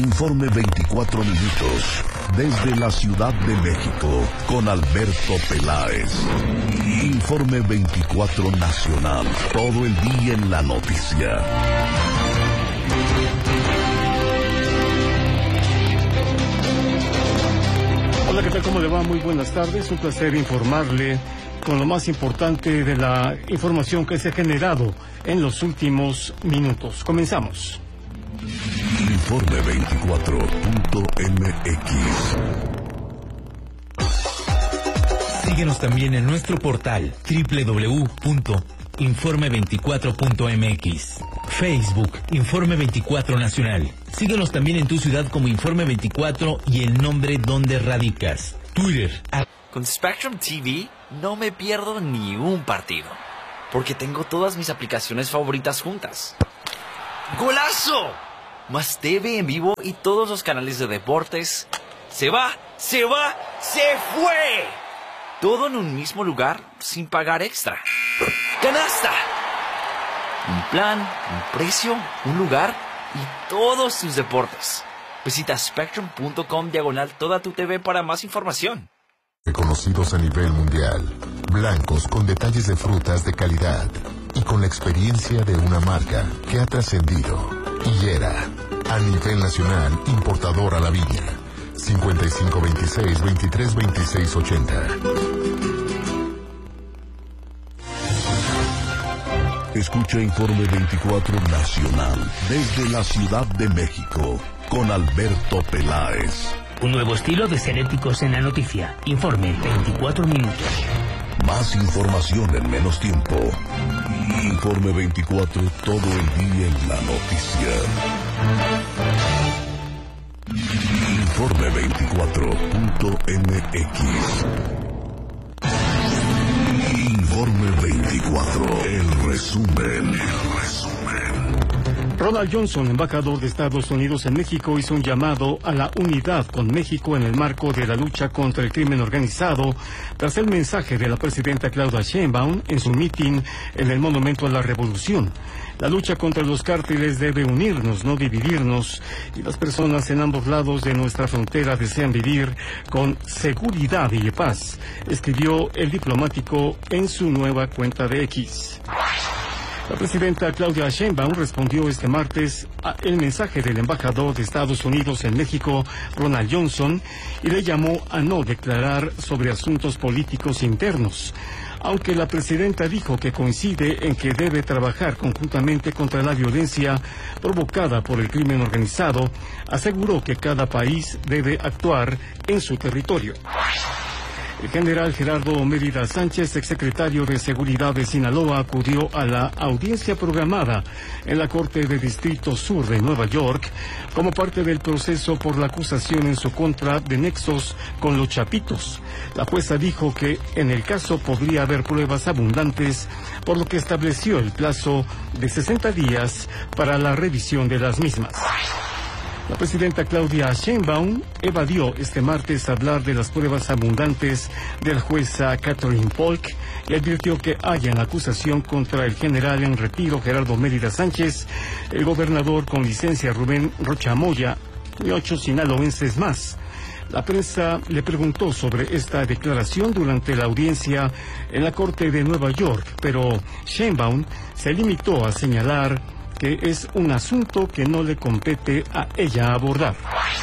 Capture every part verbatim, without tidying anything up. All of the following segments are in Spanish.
Informe veinticuatro minutos, desde la Ciudad de México, con Alberto Peláez. Informe veinticuatro Nacional, todo el día en la noticia. Hola, ¿qué tal? ¿Cómo le va? Muy buenas tardes. Un placer informarle con lo más importante de la información que se ha generado en los últimos minutos. Comenzamos. Informe veinticuatro punto m x. Síguenos también en nuestro portal doble u doble u doble u punto informe veinticuatro punto m x. Facebook, Informe veinticuatro Nacional. Síguenos también en tu ciudad como Informe veinticuatro y el nombre donde radicas. Twitter. A... Con Spectrum T V no me pierdo ni un partido, porque tengo todas mis aplicaciones favoritas juntas. ¡Golazo! Más T V en vivo y todos los canales de deportes. ¡Se va! ¡Se va! ¡Se fue! Todo en un mismo lugar sin pagar extra. ¡Canasta! Un plan, un precio, un lugar y todos tus deportes. Visita spectrum punto com diagonal toda tu T V para más información. Reconocidos a nivel mundial, blancos con detalles de frutas de calidad y con la experiencia de una marca que ha trascendido y era, a nivel nacional, importador a la viña. cincuenta y cinco veintiséis veintitrés veintiséis ochenta. Escucha Informe veinticuatro Nacional, desde la Ciudad de México, con Alberto Peláez. Un nuevo estilo de ser éticos en la noticia. Informe veinticuatro minutos. Más información en menos tiempo. Informe veinticuatro, todo el día en la noticia. Informe veinticuatro punto m x. Informe veinticuatro, el resumen, el resumen. Ronald Johnson, embajador de Estados Unidos en México, hizo un llamado a la unidad con México en el marco de la lucha contra el crimen organizado, tras el mensaje de la presidenta Claudia Sheinbaum en su mitin en el Monumento a la Revolución. La lucha contra los cárteles debe unirnos, no dividirnos, y las personas en ambos lados de nuestra frontera desean vivir con seguridad y paz, escribió el diplomático en su nueva cuenta de X. La presidenta Claudia Sheinbaum respondió este martes al mensaje del embajador de Estados Unidos en México, Ronald Johnson, y le llamó a no declarar sobre asuntos políticos internos. Aunque la presidenta dijo que coincide en que debe trabajar conjuntamente contra la violencia provocada por el crimen organizado, aseguró que cada país debe actuar en su territorio. El general Gerardo Mérida Sánchez, exsecretario de Seguridad de Sinaloa, acudió a la audiencia programada en la Corte de Distrito Sur de Nueva York como parte del proceso por la acusación en su contra de nexos con los Chapitos. La jueza dijo que en el caso podría haber pruebas abundantes, por lo que estableció el plazo de sesenta días para la revisión de las mismas. La presidenta Claudia Sheinbaum evadió este martes hablar de las pruebas abundantes de la jueza Catherine Polk y advirtió que hay en la acusación contra el general en retiro Gerardo Mérida Sánchez, el gobernador con licencia Rubén Rocha Moya y ocho sinaloenses más. La prensa le preguntó sobre esta declaración durante la audiencia en la Corte de Nueva York, pero Sheinbaum se limitó a señalar que es un asunto que no le compete a ella abordar.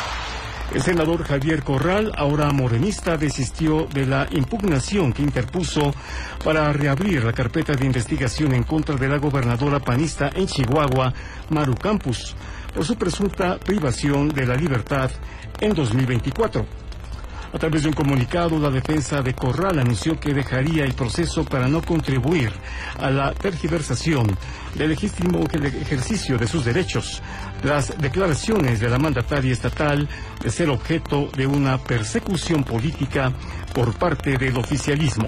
El senador Javier Corral, ahora morenista, desistió de la impugnación que interpuso para reabrir la carpeta de investigación en contra de la gobernadora panista en Chihuahua, Maru Campos, por su presunta privación de la libertad en dos mil veinticuatro. A través de un comunicado, la defensa de Corral anunció que dejaría el proceso para no contribuir a la tergiversación del legítimo ejercicio de sus derechos, tras declaraciones de la mandataria estatal de ser objeto de una persecución política por parte del oficialismo.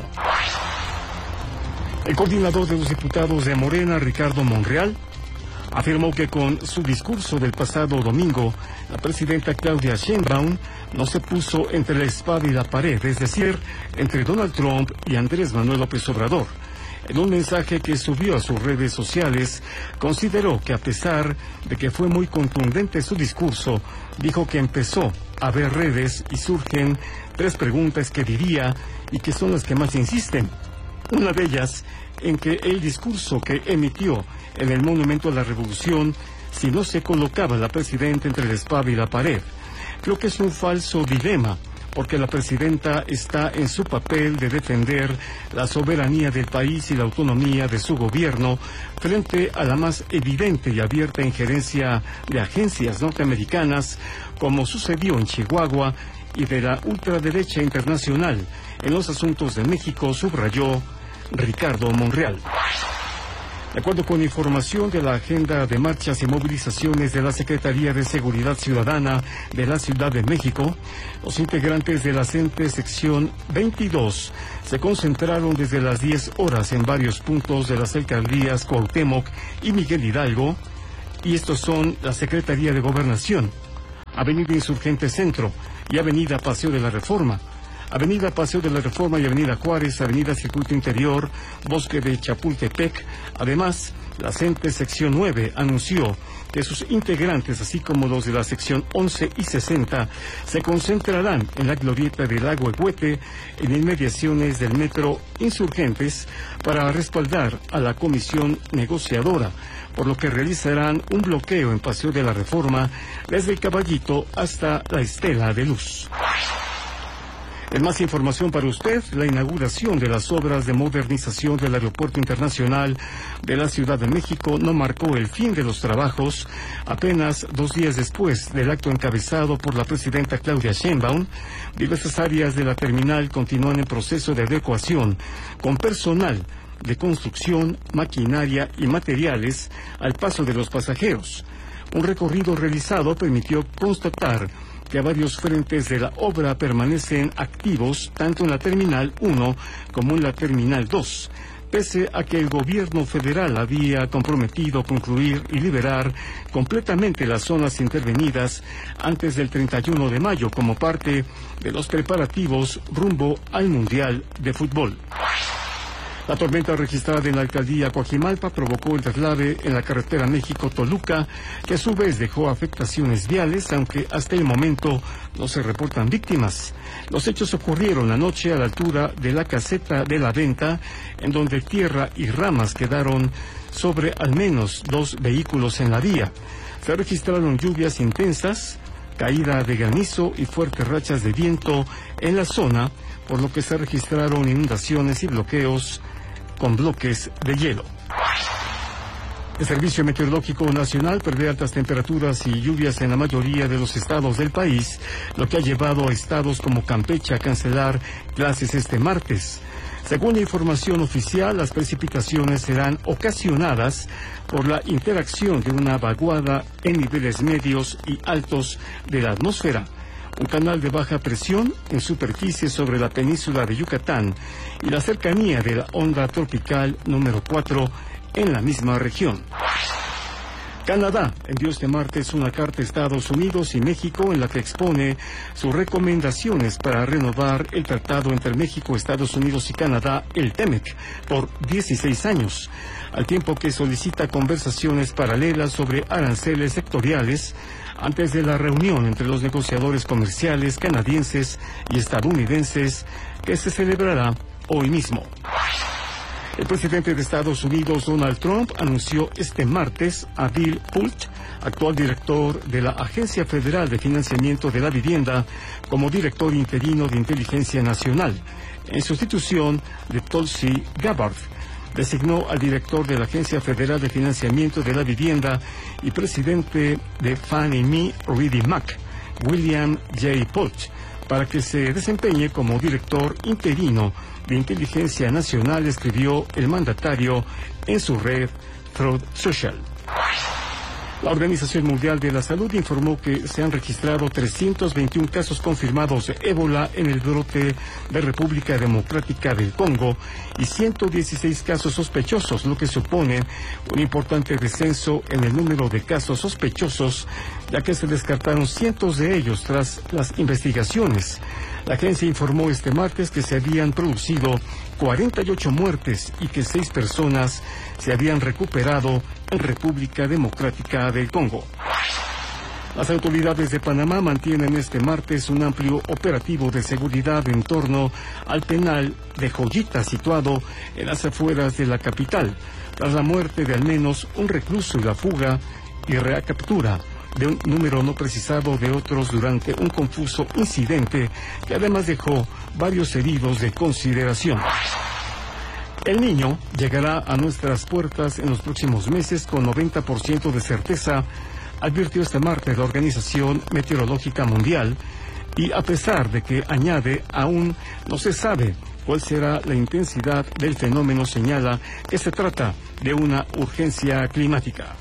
El coordinador de los diputados de Morena, Ricardo Monreal, afirmó que con su discurso del pasado domingo, la presidenta Claudia Sheinbaum no se puso entre la espada y la pared, es decir, entre Donald Trump y Andrés Manuel López Obrador. En un mensaje que subió a sus redes sociales, consideró que a pesar de que fue muy contundente su discurso, dijo que empezó a ver redes y surgen tres preguntas que diría y que son las que más insisten. Una de ellas, en que el discurso que emitió en el Monumento a la Revolución, si no se colocaba la presidenta entre la espada y la pared. Creo que es un falso dilema, porque la presidenta está en su papel de defender la soberanía del país y la autonomía de su gobierno frente a la más evidente y abierta injerencia de agencias norteamericanas, como sucedió en Chihuahua, y de la ultraderecha internacional en los asuntos de México, subrayó Ricardo Monreal. De acuerdo con información de la agenda de marchas y movilizaciones de la Secretaría de Seguridad Ciudadana de la Ciudad de México, los integrantes de la CENTE sección veintidós se concentraron desde las diez horas en varios puntos de las alcaldías Cuauhtémoc y Miguel Hidalgo, y estos son la Secretaría de Gobernación, Avenida Insurgente Centro y Avenida Paseo de la Reforma, Avenida Paseo de la Reforma y Avenida Juárez, Avenida Circuito Interior, Bosque de Chapultepec. Además, la CENTE sección nueve anunció que sus integrantes, así como los de la sección once y sesenta, se concentrarán en la glorieta del Lago Ehuete, en inmediaciones del Metro Insurgentes, para respaldar a la comisión negociadora, por lo que realizarán un bloqueo en Paseo de la Reforma desde el Caballito hasta la Estela de Luz. En más información para usted, la inauguración de las obras de modernización del Aeropuerto Internacional de la Ciudad de México no marcó el fin de los trabajos. Apenas dos días después del acto encabezado por la presidenta Claudia Sheinbaum, diversas áreas de la terminal continúan en proceso de adecuación, con personal de construcción, maquinaria y materiales al paso de los pasajeros. Un recorrido realizado permitió constatar que varios frentes de la obra permanecen activos tanto en la Terminal uno como en la Terminal dos, pese a que el gobierno federal había comprometido concluir y liberar completamente las zonas intervenidas antes del treinta y uno de mayo como parte de los preparativos rumbo al Mundial de Fútbol. La tormenta registrada en la alcaldía Coajimalpa provocó el deslave en la carretera México-Toluca, que a su vez dejó afectaciones viales, aunque hasta el momento no se reportan víctimas. Los hechos ocurrieron anoche a la altura de la caseta de la venta, en donde tierra y ramas quedaron sobre al menos dos vehículos en la vía. Se registraron lluvias intensas, caída de granizo y fuertes rachas de viento en la zona, por lo que se registraron inundaciones y bloqueos con bloques de hielo. El Servicio Meteorológico Nacional prevé altas temperaturas y lluvias en la mayoría de los estados del país, lo que ha llevado a estados como Campeche a cancelar clases este martes. Según la información oficial, las precipitaciones serán ocasionadas por la interacción de una vaguada en niveles medios y altos de la atmósfera, un canal de baja presión en superficie sobre la península de Yucatán y la cercanía de la onda tropical número cuatro en la misma región. Canadá envió este martes una carta a Estados Unidos y México en la que expone sus recomendaciones para renovar el tratado entre México, Estados Unidos y Canadá, el TEMEC, por dieciséis años, al tiempo que solicita conversaciones paralelas sobre aranceles sectoriales antes de la reunión entre los negociadores comerciales canadienses y estadounidenses que se celebrará hoy mismo. El presidente de Estados Unidos, Donald Trump, anunció este martes a Bill Pult, actual director de la Agencia Federal de Financiamiento de la Vivienda, como director interino de Inteligencia Nacional, en sustitución de Tulsi Gabbard. Designó al director de la Agencia Federal de Financiamiento de la Vivienda y presidente de Fannie Mae, Freddie Mac, William J. Pult, para que se desempeñe como director interino de Inteligencia Nacional, escribió el mandatario en su red Truth Social. La Organización Mundial de la Salud informó que se han registrado trescientos veintiún casos confirmados de ébola en el brote de República Democrática del Congo y ciento dieciséis casos sospechosos, lo que supone un importante descenso en el número de casos sospechosos, ya que se descartaron cientos de ellos tras las investigaciones. La agencia informó este martes que se habían producido cuarenta y ocho muertes y que seis personas se habían recuperado en República Democrática del Congo. Las autoridades de Panamá mantienen este martes un amplio operativo de seguridad en torno al penal de Joyita, situado en las afueras de la capital, tras la muerte de al menos un recluso y la fuga y recaptura de un número no precisado de otros durante un confuso incidente que además dejó varios heridos de consideración. El niño llegará a nuestras puertas en los próximos meses con noventa por ciento de certeza, advirtió este martes la Organización Meteorológica Mundial, y a pesar de que añade aún no se sabe cuál será la intensidad del fenómeno, señala que se trata de una urgencia climática.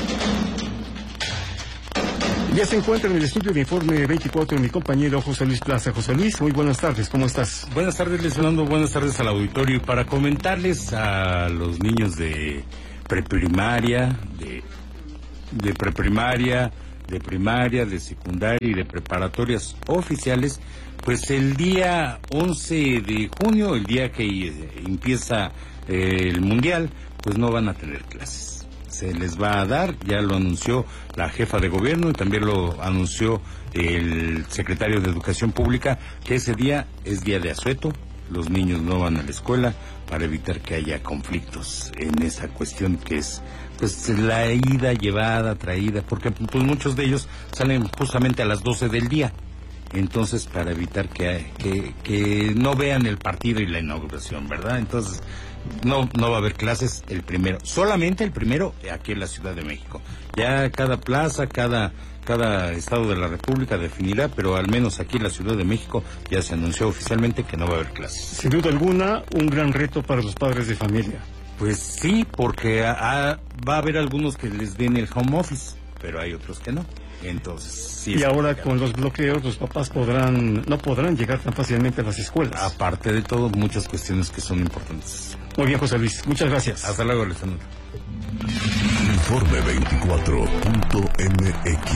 Ya se encuentra en el estudio de Informe veinticuatro mi compañero José Luis Plaza. José Luis, muy buenas tardes, ¿cómo estás? Buenas tardes, Luis Fernando, buenas tardes al auditorio. Y para comentarles a los niños de preprimaria, de, de preprimaria, de primaria, de secundaria y de preparatorias oficiales, pues el día once de junio, el día que empieza eh, el Mundial, pues no van a tener clases. Se les va a dar, ya lo anunció la jefa de gobierno y también lo anunció el secretario de Educación Pública, que ese día es día de asueto, los niños no van a la escuela para evitar que haya conflictos en esa cuestión que es pues la ida, llevada, traída, porque pues muchos de ellos salen justamente a las doce del día. Entonces, para evitar que, que, que no vean el partido y la inauguración, ¿verdad? Entonces, no no va a haber clases el primero, solamente el primero aquí en la Ciudad de México. Ya cada plaza, cada cada estado de la República definirá, pero al menos aquí en la Ciudad de México ya se anunció oficialmente que no va a haber clases. Sin duda alguna, un gran reto para los padres de familia. Pues sí, porque a, a, va a haber algunos que les den el home office, pero hay otros que no. Entonces, sí. Y ahora complicado. Con los bloqueos, los papás podrán no podrán llegar tan fácilmente a las escuelas. Aparte de todo, muchas cuestiones que son importantes. Muy bien, José Luis, muchas gracias. Hasta luego, Alessandro. Informe veinticuatro punto m x.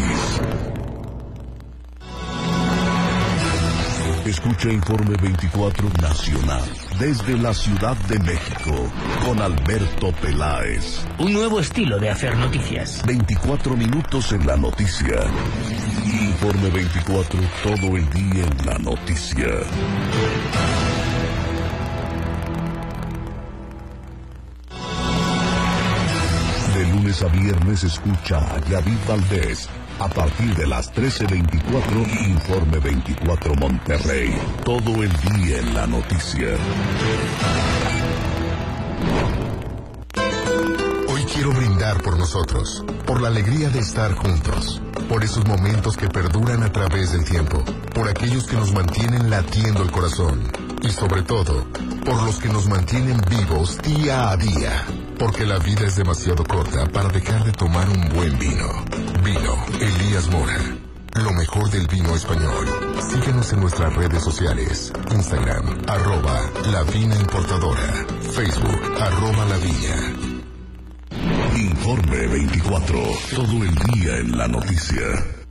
Escucha Informe veinticuatro Nacional desde la Ciudad de México con Alberto Peláez. Un nuevo estilo de hacer noticias. veinticuatro minutos en la noticia. Informe veinticuatro, todo el día en la noticia. De lunes a viernes escucha a David Valdés. A partir de las trece veinticuatro, Informe veinticuatro Monterrey. Todo el día en la noticia. Hoy quiero brindar por nosotros, por la alegría de estar juntos, por esos momentos que perduran a través del tiempo, por aquellos que nos mantienen latiendo el corazón y sobre todo, por los que nos mantienen vivos día a día. Porque la vida es demasiado corta para dejar de tomar un buen vino. Vino Elías Mora. Lo mejor del vino español. Síguenos en nuestras redes sociales. Instagram, arroba La Vina Importadora. Facebook, arroba La Viña. Informe veinticuatro. Todo el día en la noticia.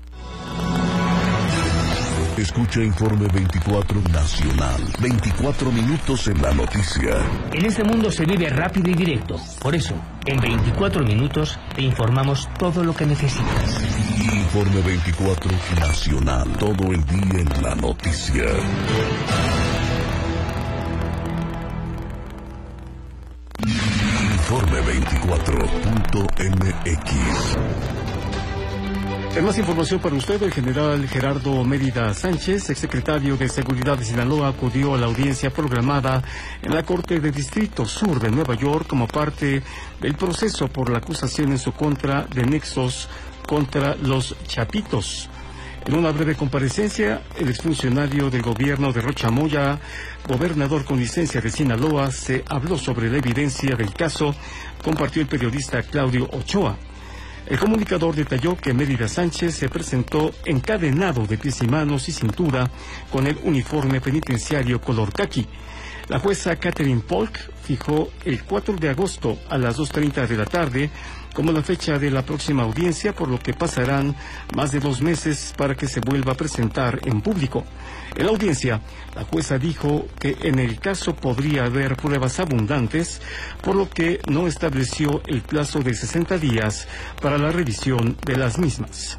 Escucha Informe veinticuatro Nacional. veinticuatro minutos en la noticia. En este mundo se vive rápido y directo. Por eso, en veinticuatro minutos te informamos todo lo que necesitas. Informe veinticuatro Nacional. Todo el día en la noticia. Informe veinticuatro punto m x. En más información para usted, el general Gerardo Mérida Sánchez, exsecretario de Seguridad de Sinaloa, acudió a la audiencia programada en la Corte de Distrito Sur de Nueva York como parte del proceso por la acusación en su contra de nexos contra los Chapitos. En una breve comparecencia, el exfuncionario del gobierno de Rocha Moya, gobernador con licencia de Sinaloa, se habló sobre la evidencia del caso, compartió el periodista Claudio Ochoa. El comunicador detalló que Mérida Sánchez se presentó encadenado de pies y manos y cintura con el uniforme penitenciario color caqui. La jueza Catherine Polk fijó el cuatro de agosto a las dos treinta de la tarde como la fecha de la próxima audiencia, por lo que pasarán más de dos meses para que se vuelva a presentar en público. En la audiencia, la jueza dijo que en el caso podría haber pruebas abundantes, por lo que no estableció el plazo de sesenta días para la revisión de las mismas.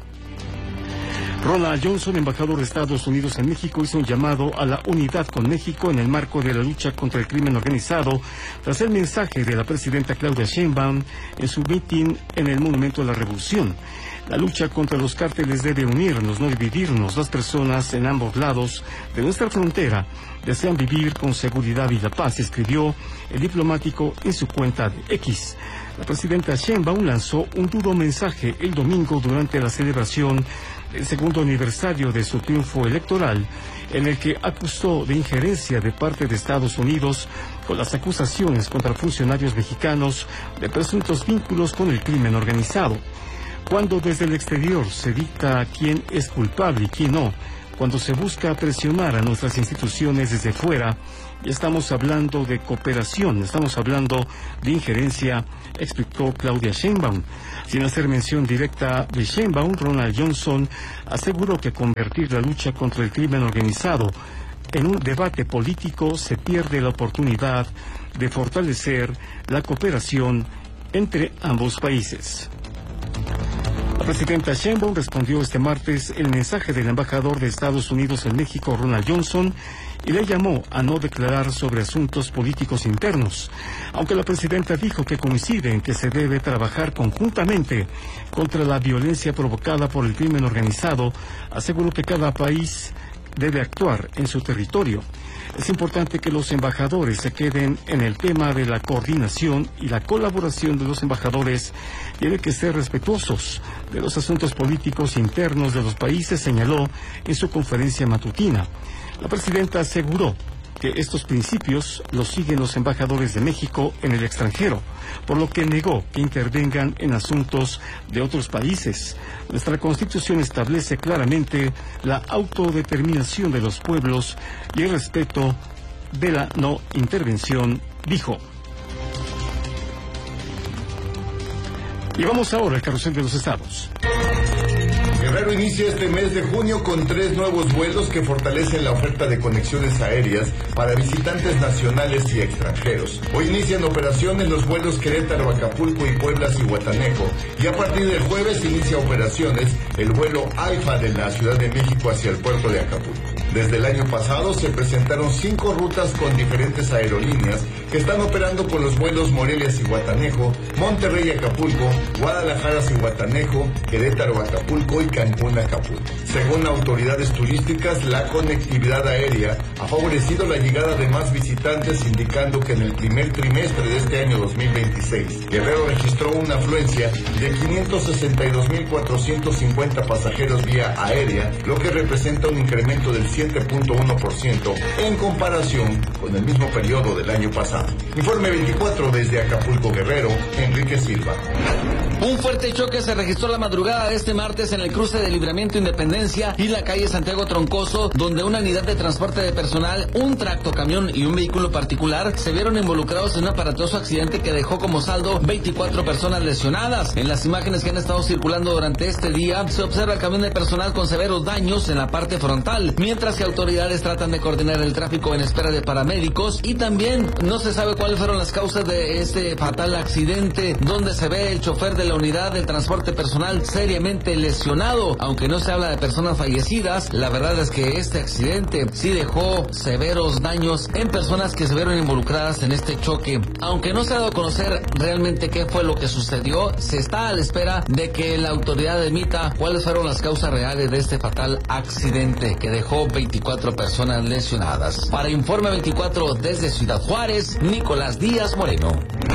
Ronald Johnson, embajador de Estados Unidos en México, hizo un llamado a la unidad con México en el marco de la lucha contra el crimen organizado, tras el mensaje de la presidenta Claudia Sheinbaum en su mitin en el Monumento a la Revolución. La lucha contra los cárteles debe unirnos, no dividirnos. Las personas en ambos lados de nuestra frontera desean vivir con seguridad y la paz, escribió el diplomático en su cuenta de X. La presidenta Sheinbaum lanzó un duro mensaje el domingo durante la celebración del segundo aniversario de su triunfo electoral, en el que acusó de injerencia de parte de Estados Unidos con las acusaciones contra funcionarios mexicanos de presuntos vínculos con el crimen organizado. Cuando desde el exterior se dicta quién es culpable y quién no, cuando se busca presionar a nuestras instituciones desde fuera, y estamos hablando de cooperación, estamos hablando de injerencia, explicó Claudia Sheinbaum. Sin hacer mención directa de Sheinbaum, Ronald Johnson aseguró que convertir la lucha contra el crimen organizado en un debate político se pierde la oportunidad de fortalecer la cooperación entre ambos países. La presidenta Sheinbaum respondió este martes el mensaje del embajador de Estados Unidos en México, Ronald Johnson, y le llamó a no declarar sobre asuntos políticos internos. Aunque la presidenta dijo que coincide en que se debe trabajar conjuntamente contra la violencia provocada por el crimen organizado, aseguró que cada país debe actuar en su territorio. Es importante que los embajadores se queden en el tema de la coordinación, y la colaboración de los embajadores tiene que ser respetuosos de los asuntos políticos internos de los países, señaló en su conferencia matutina. La presidenta aseguró que estos principios los siguen los embajadores de México en el extranjero, por lo que negó que intervengan en asuntos de otros países. Nuestra Constitución establece claramente la autodeterminación de los pueblos y el respeto de la no intervención, dijo. Y vamos ahora al carrusel de los estados. Guerrero inicia este mes de junio con tres nuevos vuelos que fortalecen la oferta de conexiones aéreas para visitantes nacionales y extranjeros. Hoy inician operaciones los vuelos Querétaro, Acapulco y Puebla-Zihuatanejo, y a partir del jueves inicia operaciones el vuelo AIFA de la Ciudad de México hacia el puerto de Acapulco. Desde el año pasado se presentaron cinco rutas con diferentes aerolíneas que están operando con los vuelos Morelia-Zihuatanejo, Monterrey-Acapulco, Guadalajara-Zihuatanejo, Querétaro-Acapulco y Cancún-Acapulco. Según autoridades turísticas, la conectividad aérea ha favorecido la llegada de más visitantes, indicando que en el primer trimestre de este año dos mil veintiséis, Guerrero registró una afluencia de quinientos sesenta y dos mil cuatrocientos cincuenta pasajeros vía aérea, lo que representa un incremento del siete punto uno por ciento en comparación con el mismo periodo del año pasado. Informe veinticuatro desde Acapulco, Guerrero, Enrique Silva. Un fuerte choque se registró la madrugada de este martes en el cruce de Libramiento Independencia y la calle Santiago Troncoso, donde una unidad de transporte de personal, un tractocamión y un vehículo particular se vieron involucrados en un aparatoso accidente que dejó como saldo veinticuatro personas lesionadas. En las imágenes que han estado circulando durante este día, se observa el camión de personal con severos daños en la parte frontal, mientras que autoridades tratan de coordinar el tráfico en espera de paramédicos, y también no se sabe cuáles fueron las causas de este fatal accidente, donde se ve el chofer de la unidad del transporte personal seriamente lesionado. Aunque no se habla de personas fallecidas, la verdad es que este accidente sí dejó severos daños en personas que se vieron involucradas en este choque. Aunque no se ha dado a conocer realmente qué fue lo que sucedió, se está a la espera de que la autoridad emita cuáles fueron las causas reales de este fatal accidente que dejó veinticuatro personas lesionadas. Para Informe veinticuatro desde Ciudad Juárez, Nicolás Díaz Moreno.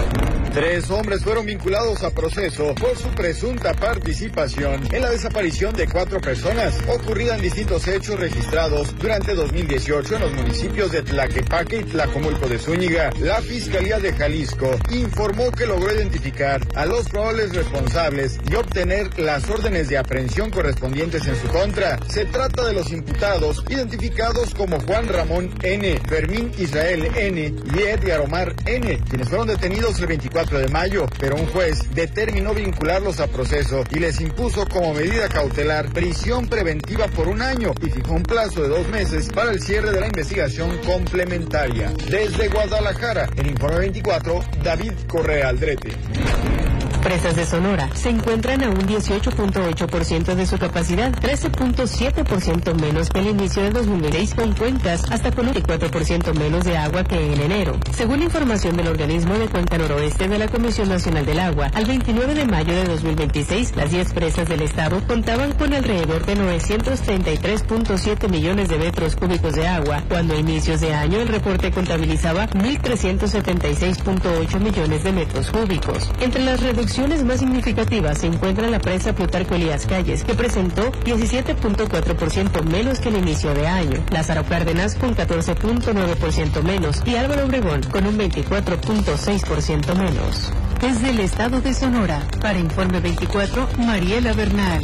Tres hombres fueron vinculados a proceso por su presunta participación en la desaparición de cuatro personas, ocurrida en distintos hechos registrados durante dos mil dieciocho en los municipios de Tlaquepaque y Tlajomulco de Zúñiga. La Fiscalía de Jalisco informó que logró identificar a los probables responsables y obtener las órdenes de aprehensión correspondientes en su contra. Se trata de los imputados identificados como Juan Ramón N., Fermín Israel N. y Edgar Omar N., quienes fueron detenidos el veinticuatro de mayo, pero un juez determinó vincularlos a proceso y les impuso como medida cautelar prisión preventiva por un año y fijó un plazo de dos meses para el cierre de la investigación complementaria. Desde Guadalajara, en Informe veinticuatro, David Correa Aldrete. Presas de Sonora se encuentran a un dieciocho punto ocho por ciento de su capacidad, trece punto siete por ciento menos que el inicio de dos mil veintiséis, con cuencas hasta con un veinticuatro por ciento menos de agua que en enero. Según la información del organismo de Cuenca Noroeste de la Comisión Nacional del Agua, al veintinueve de mayo de dos mil veintiséis, las diez presas del estado contaban con alrededor de novecientos treinta y tres punto siete millones de metros cúbicos de agua, cuando a inicios de año el reporte contabilizaba mil trescientos setenta y seis punto ocho millones de metros cúbicos. Entre las reducciones más significativas se encuentra la presa Plutarco Elías Calles, que presentó diecisiete punto cuatro por ciento menos que el inicio de año, Lázaro Cárdenas con catorce punto nueve por ciento menos y Álvaro Obregón con un veinticuatro punto seis por ciento menos. Desde el estado de Sonora, para Informe veinticuatro, Mariela Bernal.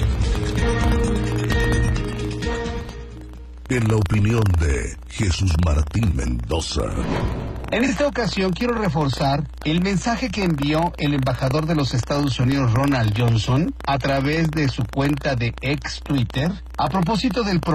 En la opinión de Jesús Martín Mendoza. En esta ocasión quiero reforzar el mensaje que envió el embajador de los Estados Unidos, Ronald Johnson, a través de su cuenta de ex Twitter, a propósito del